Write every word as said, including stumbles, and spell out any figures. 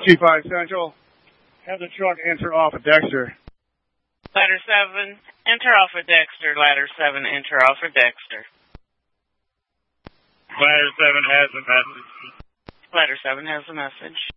T five Central, have the truck enter off of Dexter. Ladder seven, enter off of Dexter. Ladder seven, enter off of Dexter. Ladder seven has a message. Ladder seven has a message.